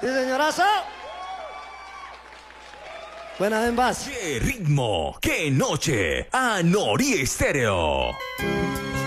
señorazo. Buenas en base. ¡Qué ritmo! ¡Qué noche! Anorí Estéreo.